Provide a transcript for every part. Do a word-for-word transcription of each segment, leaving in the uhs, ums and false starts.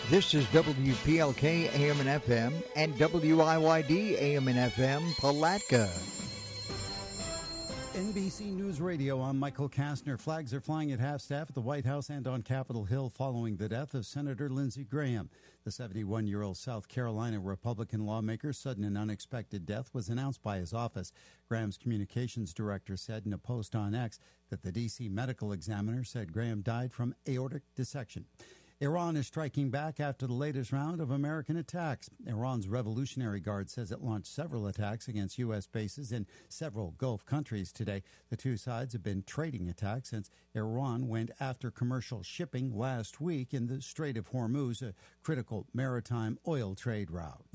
This is W P L K A M and F M and W I Y D A M and F M Palatka. N B C News Radio, I'm Michael Kastner. Flags are flying at half-staff at the White House and on Capitol Hill following the death of Senator Lindsey Graham. The seventy-one-year-old South Carolina Republican lawmaker's sudden and unexpected death was announced by his office. Graham's communications director said in a post on X that the D C medical examiner said Graham died from aortic dissection. Iran is striking back after the latest round of American attacks. Iran's Revolutionary Guard says it launched several attacks against U S bases in several Gulf countries today. The two sides have been trading attacks since Iran went after commercial shipping last week in the Strait of Hormuz, a critical maritime oil trade route.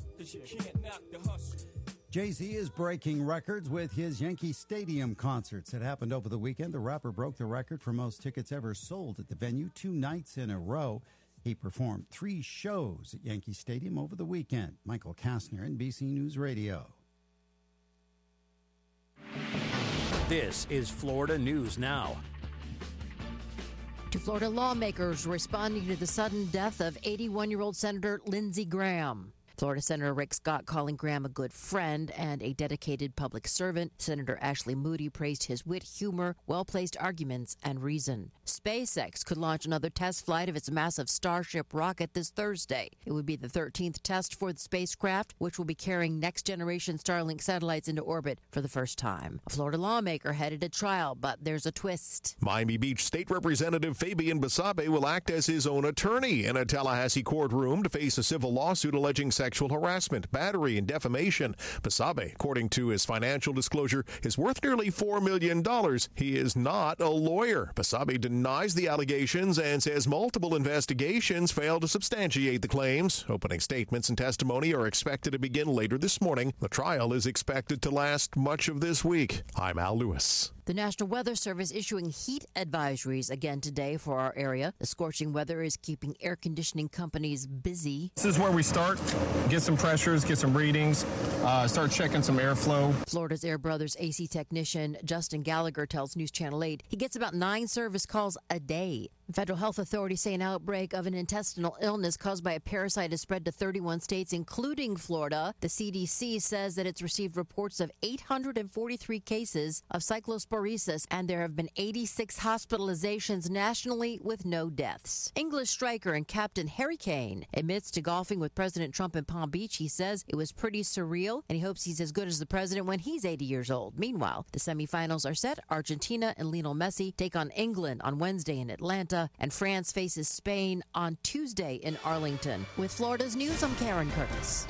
Jay-Z is breaking records with his Yankee Stadium concerts. It happened over the weekend. The rapper broke the record for most tickets ever sold at the venue two nights in a row. He performed three shows at Yankee Stadium over the weekend. Michael Kastner, N B C News Radio. This is Florida News Now. To Florida lawmakers responding to the sudden death of eighty-one-year-old Senator Lindsey Graham. Florida Senator Rick Scott calling Graham a good friend and a dedicated public servant. Senator Ashley Moody praised his wit, humor, well-placed arguments, and reason. SpaceX could launch another test flight of its massive Starship rocket this Thursday. It would be the thirteenth test for the spacecraft, which will be carrying next-generation Starlink satellites into orbit for the first time. A Florida lawmaker headed to trial, but there's a twist. Miami Beach State Representative Fabian Basabe will act as his own attorney in a Tallahassee courtroom to face a civil lawsuit alleging sexual harassment, battery, and defamation. Basabe, according to his financial disclosure, is worth nearly four million dollars. He is not a lawyer. Basabe denies the allegations and says multiple investigations failed to substantiate the claims. Opening statements and testimony are expected to begin later this morning. The trial is expected to last much of this week. I'm Al Lewis. The National Weather Service issuing heat advisories again today for our area. The scorching weather is keeping air conditioning companies busy. This is where we start. Get some pressures, get some readings, uh, start checking some airflow. Florida's Air Brothers A C technician Justin Gallagher tells News Channel eight he gets about nine service calls a day. Federal health authorities say an outbreak of an intestinal illness caused by a parasite has spread to thirty-one states, including Florida. The C D C says that it's received reports of eight hundred forty-three cases of cyclosporesis, and there have been eighty-six hospitalizations nationally with no deaths. English striker and captain Harry Kane admits to golfing with President Trump in Palm Beach. He says it was pretty surreal, and he hopes he's as good as the president when he's eighty years old. Meanwhile, the semifinals are set. Argentina and Lionel Messi take on England on Wednesday in Atlanta, and France faces Spain on Tuesday in Arlington. With Florida's News, I'm Karen Curtis.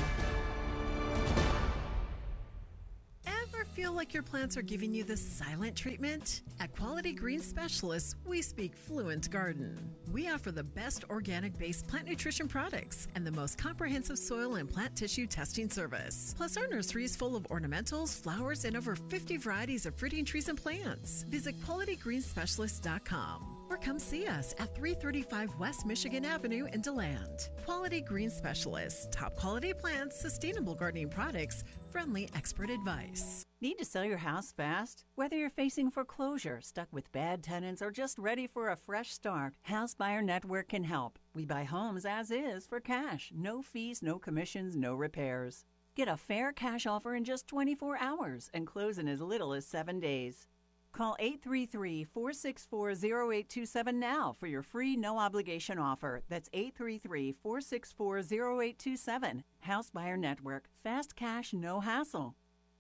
Ever feel like your plants are giving you the silent treatment? At Quality Green Specialists, we speak fluent garden. We offer the best organic-based plant nutrition products and the most comprehensive soil and plant tissue testing service. Plus, our nursery is full of ornamentals, flowers, and over fifty varieties of fruiting trees and plants. Visit quality green specialist dot com. Or come see us at three thirty-five West Michigan Avenue in DeLand. Quality Green Specialists, top quality plants, sustainable gardening products, friendly expert advice. Need to sell your house fast? Whether you're facing foreclosure, stuck with bad tenants, or just ready for a fresh start, House Buyer Network can help. We buy homes as is for cash. No fees, no commissions, no repairs. Get a fair cash offer in just twenty-four hours and close in as little as seven days. Call eight three three, four six four, zero eight two seven now for your free no-obligation offer. That's eight three three, four six four, zero eight two seven. House Buyer Network. Fast cash, no hassle.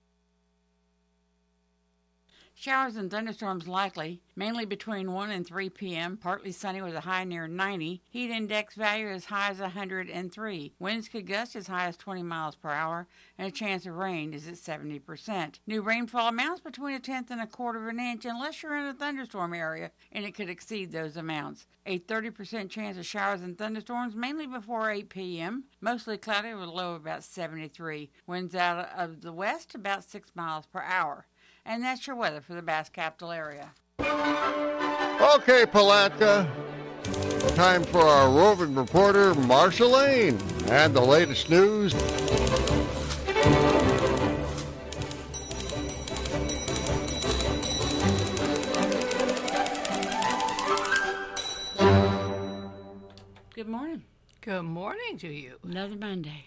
Showers and thunderstorms likely, mainly between one and three p.m. Partly sunny with a high near ninety. Heat index value as high as one hundred three. Winds could gust as high as twenty miles per hour, and a chance of rain is at seventy percent. New rainfall amounts between a tenth and a quarter of an inch unless you're in a thunderstorm area, and it could exceed those amounts. A thirty percent chance of showers and thunderstorms mainly before eight p.m. Mostly cloudy with a low of about seventy-three. Winds out of the west about six miles per hour. And that's your weather for the Bass Capital area. Okay, Palatka. Time for our roving reporter, Marsha Lane, and the latest news. Good morning. Good morning to you. Another Monday.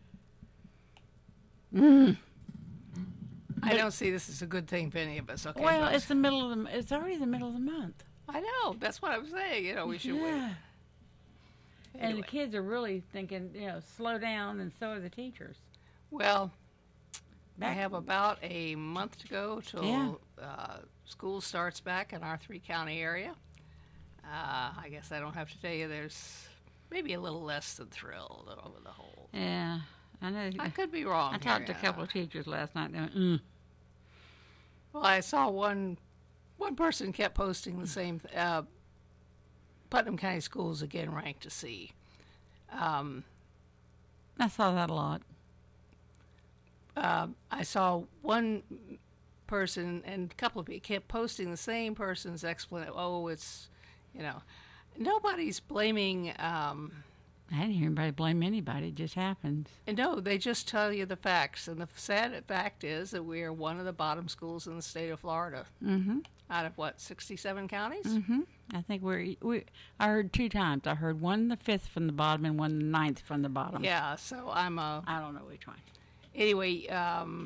Mm. I don't see this as a good thing for any of us. Okay. Well, folks? it's the middle of the. It's already the middle of the month. I know. That's what I'm saying. You know, we should yeah. wait. And Anyway. the kids are really thinking, you know, slow down, and so are the teachers. Well, Back- I have about a month to go till Yeah. uh, school starts back in our three-county area. Uh, I guess I don't have to tell you there's maybe a little less than thrilled over the whole. Yeah, I know. I could be wrong. I talked to here, a couple uh, of teachers last night. They went, mm. Well, I saw one one person kept posting the same. Th- uh, Putnam County Schools again ranked a C. Um, I saw that a lot. Uh, I saw one person and a couple of people kept posting the same person's explanation. Oh, it's, you know, nobody's blaming. Um, I didn't hear anybody blame anybody. It just happens. no, they just tell you the facts. And the sad fact is that we are one of the bottom schools in the state of Florida. Mm-hmm. Out of what, sixty-seven counties? Mm-hmm. I think we're, we, I heard two times. I heard one the fifth from the bottom and one the ninth from the bottom. Yeah, so I'm a. I don't know which one. Anyway, um,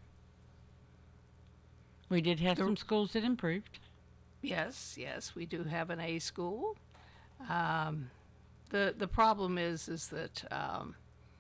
we did have some schools that improved. Yes, yes, we do have an A school. Um, the the problem is is that um,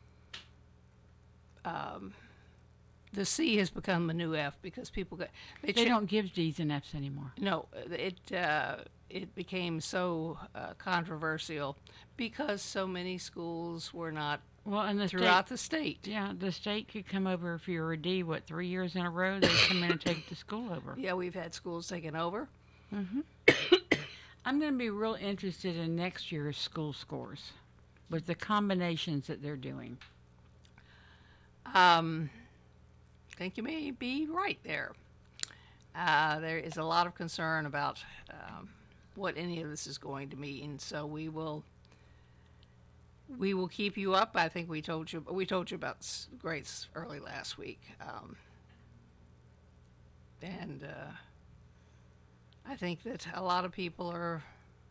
um, the C has become the new F because people got They, cha- don't give D's and F's anymore. No, it uh, it became so uh, controversial because so many schools were not Well, and the throughout state, the state. Yeah, the state could come over if you were a D, what, three years in a row? They'd come in and take the school over. Yeah, we've had schools taken over. Mm-hmm. I'm going to be real interested in next year's school scores with the combinations that they're doing. Um, I think you may be right there. Uh, there is a lot of concern about um, what any of this is going to mean, so we will we will keep you up. I think we told you we told you about s- grades early last week, um, and uh, I think that a lot of people are.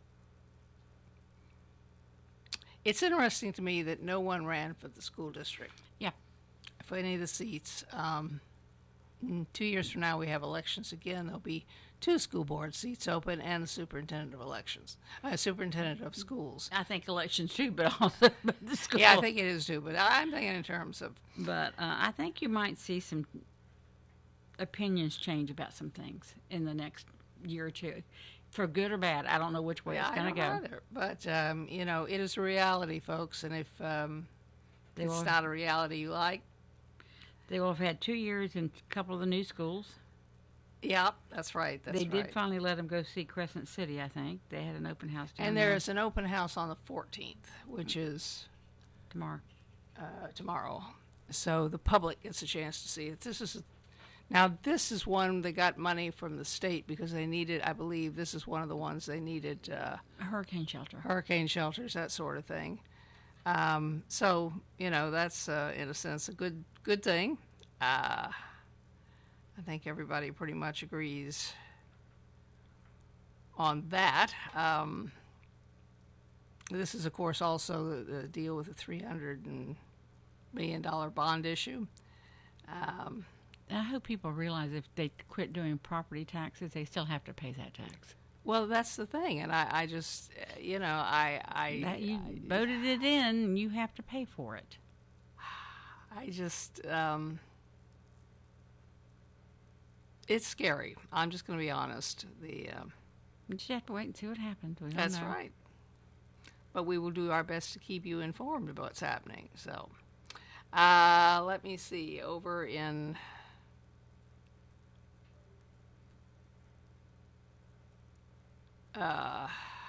It's interesting to me that no one ran for the school district. Yeah. For any of the seats. Um, in two years from now, we have elections again. There'll be two school board seats open and the superintendent of elections, uh, superintendent of schools. I think elections too, but also but the school. Yeah, I think it is too. But I'm thinking in terms of. But uh, I think you might see some opinions change about some things in the next year or two, for good or bad. I don't know which way Yeah, it's going to I don't go. either. But um, you know, it is a reality, folks. And if um, They it's will- not a reality you like, They will have had two years in a couple of the new schools. yeah, that's right. That's they right. did finally let them go see Crescent City, I think. They had an open house down And there. there's an open house on the fourteenth, which is tomorrow. Uh, tomorrow, so the public gets a chance to see it. This is now this is one that got money from the state because they needed. I believe this is one of the ones they needed. Uh, A hurricane shelter. Hurricane shelters, that sort of thing. Um, so you know that's uh, in a sense a good good thing. Uh, I think everybody pretty much agrees on that. Um, this is, of course, also the, the deal with the three hundred million dollar bond issue. Um, I hope people realize if they quit doing property taxes, they still have to pay that tax. well, that's the thing, and I, I just, uh, you know, I, I, That you I, voted it in, and you have to pay for it. I just, um, it's scary. I'm just going to be honest. The um, You just have to wait and see what happens. We don't That's know. right. But we will do our best to keep you informed of what's happening. So, uh, let me see. Over in uh,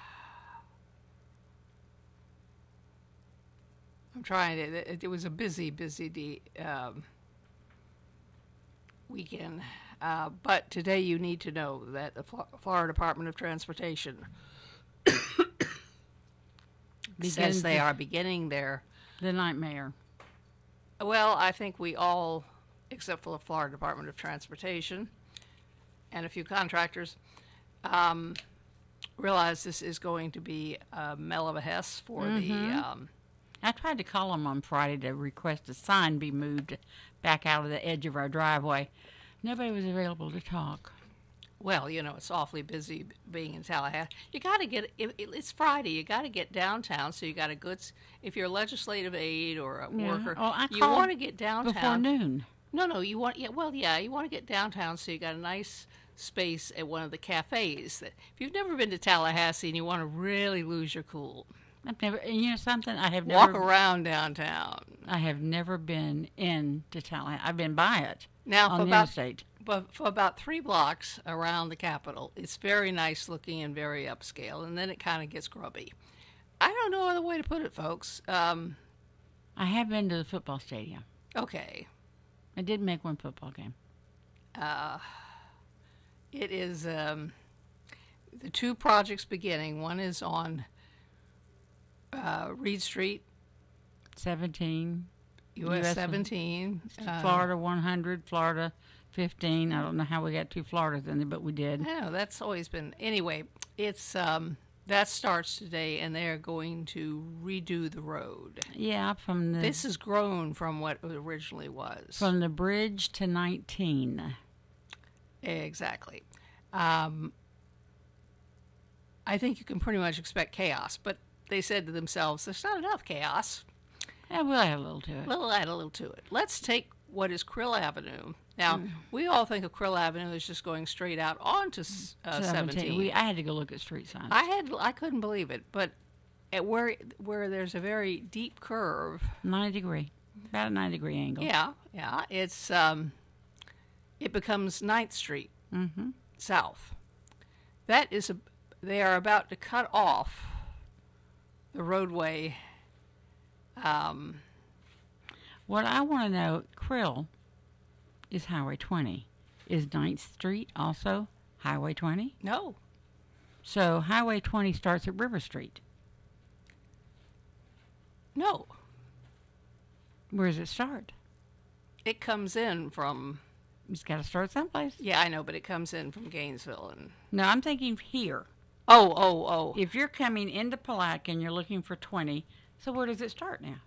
I'm trying to. It, it was a busy, busy de- um, weekend. Uh, but today you need to know that the Flo- Florida Department of Transportation says they the- are beginning their The nightmare. Well, I think we all, except for the Florida Department of Transportation and a few contractors, um, realize this is going to be a mell of a hess for the Mhm. um, I tried to call them on Friday to request a sign be moved back out of the edge of our driveway. Nobody was available to talk. Well, you know, it's awfully busy being in Tallahassee. You got to get, it, it's Friday, you got to get downtown, so you got a good, if you're a legislative aide or a Yeah. worker, Oh, I you called want to get downtown. before noon. No, no, you want, yeah, well, yeah, you want to get downtown so you got a nice space at one of the cafes. That if you've never been to Tallahassee and you want to really lose your cool, I've never, and you know something, I have walk never, around downtown. I have never been in to Tallahassee. I've been by it Now, on for the about, interstate. but for about three blocks around the Capitol, it's very nice looking and very upscale, and then it kind of gets grubby. I don't know other way to put it, folks. Um, I have been to the football stadium. okay. I did make one football game. Uh, it is um, the two projects beginning. One is on uh, Reed Street, seventeen. U S seventeen. Uh, Florida one hundred, Florida fifteen. I don't know how we got two Floridas in there, but we did. I know, that's always been... Anyway, it's um, that starts today, and they're going to redo the road. Yeah, from the... This has grown from what it originally was. From the bridge to nineteen. Exactly. Um, I think you can pretty much expect chaos, but they said to themselves, there's not enough chaos. Yeah, we'll add a little to it. We'll add a little to it. Let's take what is Krill Avenue. Now, mm. we all think of Krill Avenue as just going straight out onto uh, seventeen. We, I had to go look at street signs. I had, I couldn't believe it, but at where where there's a very deep curve, ninety degree, about a ninety degree angle. Yeah, yeah. It's um, it becomes ninth Street mm-hmm. south. That is a. They are about to cut off the roadway. Um, what I want to know, Krill is Highway twenty. Is ninth Street also Highway twenty? No. So Highway twenty starts at River Street? No. Where does it start? It comes in from... It's got to start someplace. Yeah, I know, but it comes in from Gainesville. and. No, I'm thinking here. Oh, oh, oh. If you're coming into Palatka and you're looking for twenty... So where does it start now?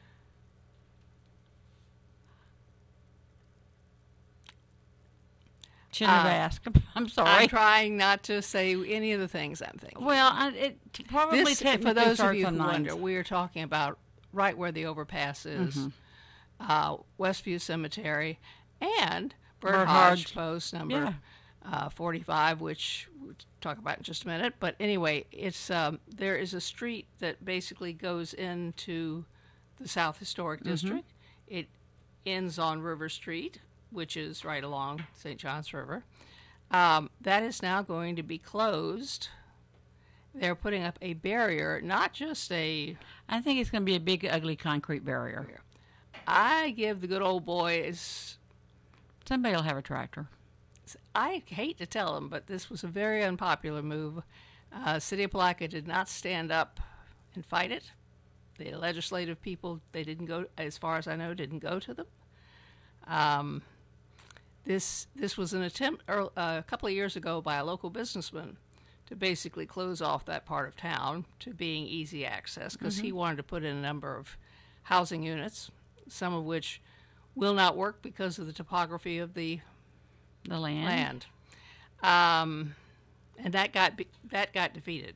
Shouldn't have uh, asked. I'm sorry. I'm trying not to say any of the things I'm thinking. Well, I, it probably this, technically for those starts of you on who ninth. wonder, we are talking about right where the overpass is, Mhm. uh, Westview Cemetery, and Bird Bird Hodge Hodge. Post number Yeah. uh, forty-five, which we'll talk about in just a minute. But anyway, it's um, there is a street that basically goes into the South Historic Mhm. District. It ends on River Street, which is right along Saint Johns River. Um, that is now going to be closed. They're putting up a barrier, not just a... I think it's going to be a big, ugly concrete barrier. I give the good old boys... Somebody will have a tractor. I hate to tell them, but this was a very unpopular move. Uh, City of Palatka did not stand up and fight it. The legislative people, they didn't go, as far as I know, didn't go to them. Um, this this was an attempt er, uh, a couple of years ago by a local businessman to basically close off that part of town to being easy access because Mhm. he wanted to put in a number of housing units, some of which will not work because of the topography of the The land. land. Um, and that got be- that got defeated.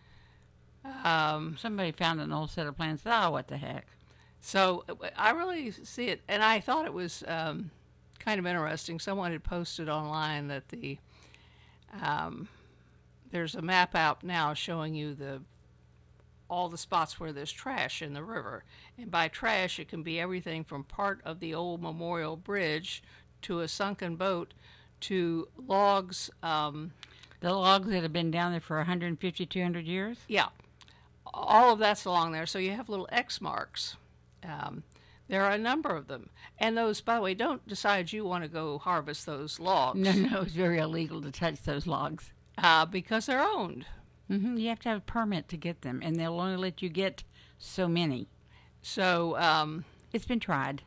Um, Somebody found an old set of plans. Oh, what the heck. So I really see it, and I thought it was um, kind of interesting. Someone had posted online that the um, there's a map out now showing you the all the spots where there's trash in the river, and by trash it can be everything from part of the old Memorial Bridge to a sunken boat to logs. Um, the logs that have been down there for one hundred fifty, two hundred years? Yeah. All of that's along there. So you have little X marks. Um, there are a number of them. And those, by the way, don't decide you want to go harvest those logs. No, no, it's very illegal to touch those logs. Uh, because they're owned. Mm-hmm. You have to have a permit to get them, and they'll only let you get so many. So um, it's been tried.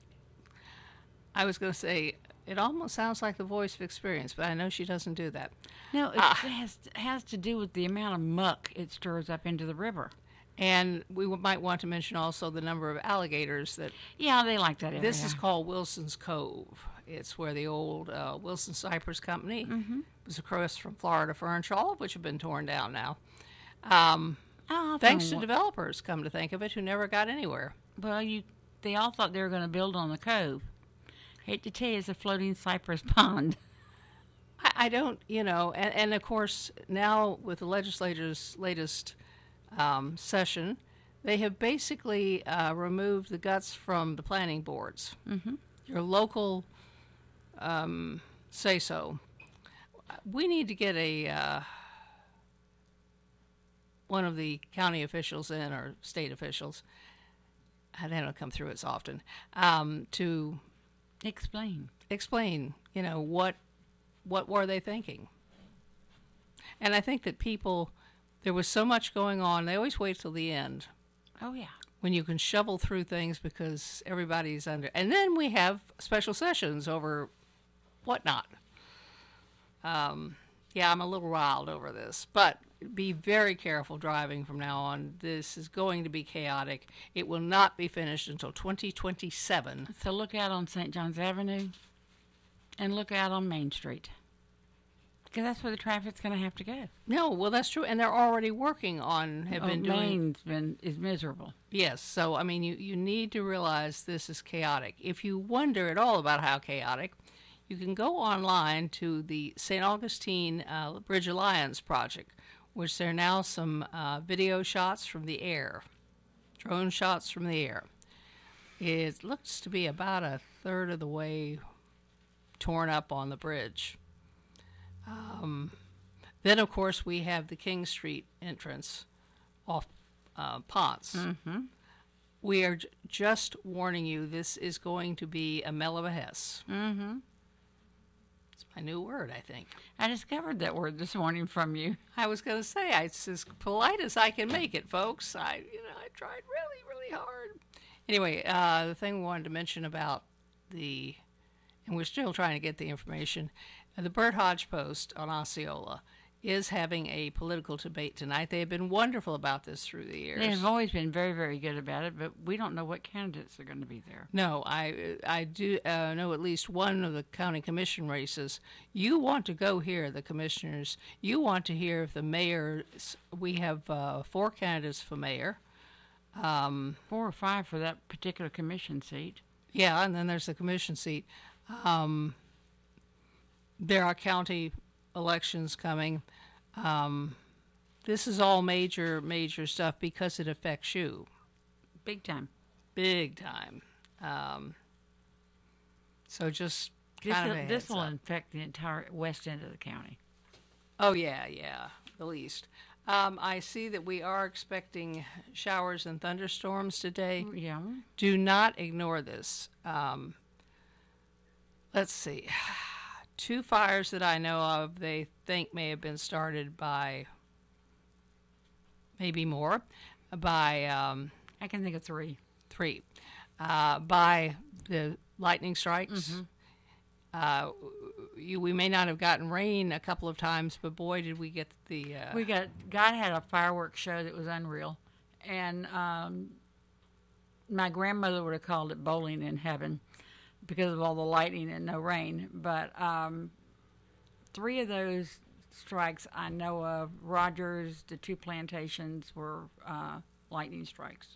I was going to say, it almost sounds like the voice of experience, but I know she doesn't do that. No, it Uh, has, has to do with the amount of muck it stirs up into the river. And we w- might want to mention also the number of alligators that. Yeah, they like that area. This is called Wilson's Cove. It's where the old uh, Wilson Cypress Company Mm-hmm. was across from Florida Fernshaw, which have been torn down now. Um, Oh, thanks to from- developers, come to think of it, who never got anywhere. Well, you, they all thought they were going to build on the cove. Hate to tell you, it's a floating cypress pond. I, I don't, you know, and, and of course, now with the legislature's latest um, session, they have basically uh, removed the guts from the planning boards. Mm-hmm. Your local um, say so. We need to get a uh, one of the county officials in, or state officials. I don't come through as often um, to explain. Explain, you know, what what were they thinking? And I think that people, there was so much going on. They always wait till the end. Oh yeah. When you can shovel through things because everybody's under. And then we have special sessions over whatnot. Um, yeah, I'm a little riled over this, but be very careful driving from now on. This is going to be chaotic. It will not be finished until twenty twenty-seven. So look out on Saint John's Avenue and look out on Main Street, because that's where the traffic's going to have to go. No, well, that's true, and they're already working on, have oh, been doing. Main's been is miserable. Yes, so I mean, you you need to realize this is chaotic. If you wonder at all about how chaotic, you can go online to the Saint Augustine uh, Bridge Alliance project, which there are now some uh, video shots from the air, drone shots from the air. It looks to be about a third of the way torn up on the bridge. Um, then, of course, we have the King Street entrance off uh, Ponce. Mm-hmm. We are j- just warning you, this is going to be a mell of a hess. Mm-hmm. It's my new word, I think. I discovered that word this morning from you. I was going to say, it's as polite as I can make it, folks. I, you know, I tried really, really hard. Anyway, uh, the thing we wanted to mention about the, and we're still trying to get the information, uh, the Bert Hodge Post on Osceola is having a political debate tonight. They have been wonderful about this through the years. They have always been very, very good about it, but we don't know what candidates are going to be there. No, I I do uh, know at least one of the county commission races. You want to go hear the commissioners. You want to hear if the mayor. We have uh, four candidates for mayor. Um, Four or five for that particular commission seat. Yeah, and then there's the commission seat. Um, there are county elections coming. Um, this is all major, major stuff because it affects you. Big time. Big time. Um, so just This kind will, of a this heads will up. affect the entire west end of the county. Oh, yeah, yeah, the least. Um, I see that we are expecting showers and thunderstorms today. Yeah. Do not ignore this. Um, let's see. Two fires that I know of, they think may have been started by, maybe more, by... Um, I can think of three. Three. Uh, by the lightning strikes. Mm-hmm. Uh, you, we may not have gotten rain a couple of times, but boy, did we get the... Uh, We got, God had a fireworks show that was unreal. And um, my grandmother would have called it bowling in heaven because of all the lightning and no rain. But um, three of those strikes I know of, Rogers, the two plantations, were uh, lightning strikes.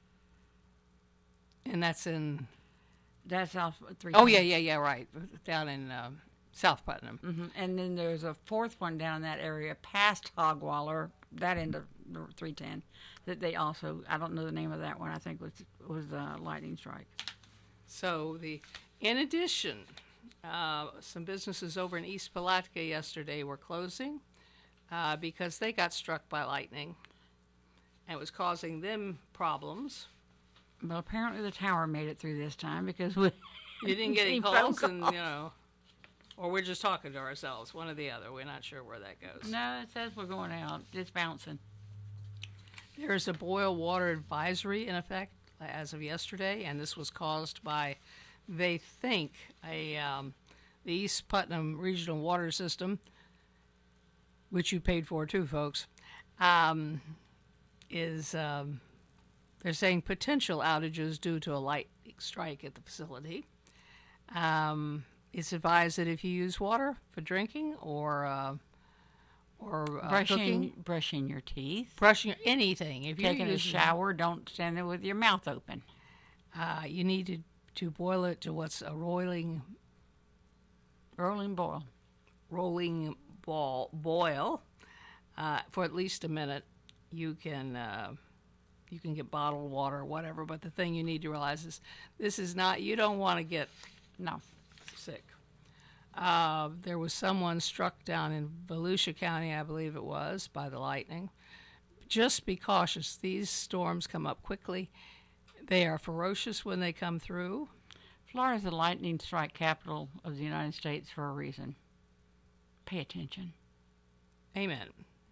And that's in... That's off three. Oh, yeah, yeah, yeah, right. Down in uh, South Putnam. Mm-hmm. And then there's a fourth one down in that area past Hogwaller, that end of three ten, that they also, I don't know the name of that one, I think was was uh, lightning strike. So the, in addition, uh, some businesses over in East Palatka yesterday were closing uh, because they got struck by lightning and it was causing them problems. Well, apparently the tower made it through this time because we You didn't get any phone calls, and you know, or we're just talking to ourselves, one or the other. We're not sure where that goes. No, it says we're going out. It's bouncing. There's a boil water advisory in effect as of yesterday, and this was caused by, they think, a um, the East Putnam Regional Water System, which you paid for too, folks, um, is um, they're saying potential outages due to a lightning strike at the facility. Um, it's advised that if you use water for drinking or uh, or uh, brushing, cooking, brushing your teeth, brushing anything, if you're taking a using- shower, don't stand there with your mouth open. Uh, you need to, to boil it to what's a rolling, rolling boil, rolling ball boil uh, for at least a minute. You can uh, you can get bottled water or whatever, but the thing you need to realize is this is not. You don't want to get no sick. Uh, there was someone struck down in Volusia County, I believe it was, by the lightning. Just be cautious. These storms come up quickly. They are ferocious when they come through. Florida is the lightning strike capital of the United States for a reason. Pay attention. Amen.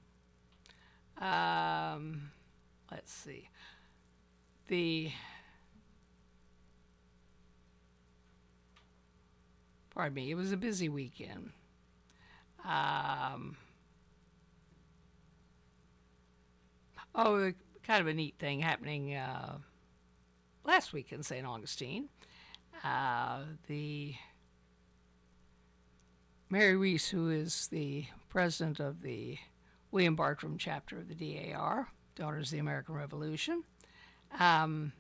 Um, let's see. The pardon me. It was a busy weekend. Um, oh, kind of a neat thing happening. Uh, Last week in Saint Augustine, uh, the Mary Reese, who is the president of the William Bartram chapter of the D A R, Daughters of the American Revolution, um,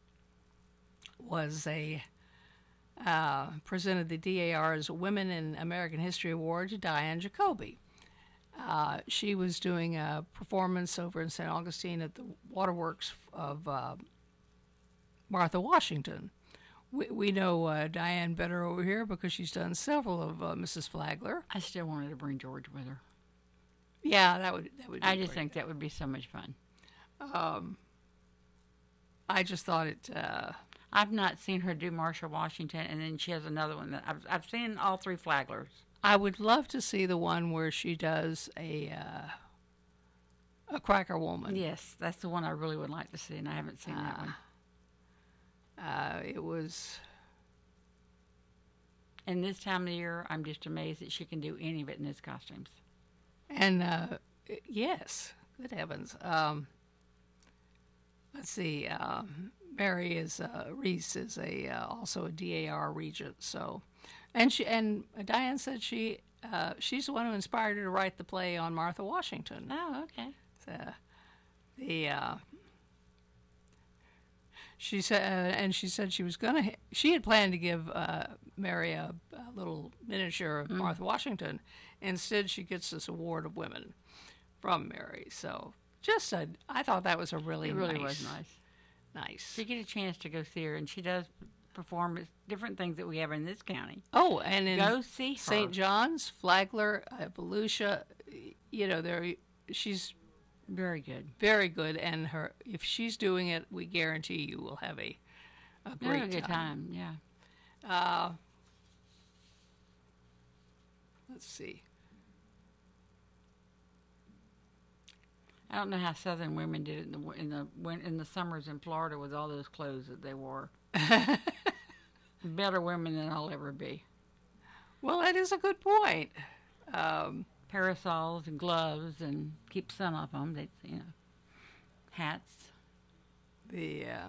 was a uh, presented the D A R's Women in American History Award to Diane Jacoby. Uh, she was doing a performance over in Saint Augustine at the Waterworks of uh, Martha Washington. We, we know uh, Diane better over here because she's done several of uh, Missus Flagler. I still wanted to bring George with her. Yeah, that would that would. Be I just great. think that would be so much fun. Um, I just thought it. Uh, I've not seen her do Marsha Washington, and then she has another one that I've I've seen all three Flaglers. I would love to see the one where she does a uh, a Cracker Woman. Yes, that's the one I really would like to see, and I haven't seen uh, that one. Uh, it was. And this time of year, I'm just amazed that she can do any of it in those costumes. And uh, yes, good heavens. Um, let's see. Um, Mary is uh, Reese is a uh, also a D A R regent. So, and she and Diane said she uh, she's the one who inspired her to write the play on Martha Washington. Oh, okay. So, the. Uh, She said, uh, and she said she was gonna. Ha- she had planned to give uh, Mary a, a little miniature of mm. Martha Washington. Instead, she gets this award of women from Mary. So, just a, I thought that was a really, it really nice, was nice. Nice. So you get a chance to go see her, and she does perform different things that we have in this county. Oh, and in go see her. Saint John's, Flagler, uh, Volusia, you know, there she's. Very good. Very good. And her, if she's doing it, we guarantee you will have a, a great have a good time. time. Yeah. Uh, let's see. I don't know how Southern women did it in the in the in the summers in Florida with all those clothes that they wore. Better women than I'll ever be. Well, that is a good point. Um, Parasols and gloves and keep sun off them. They, you know, hats. The uh,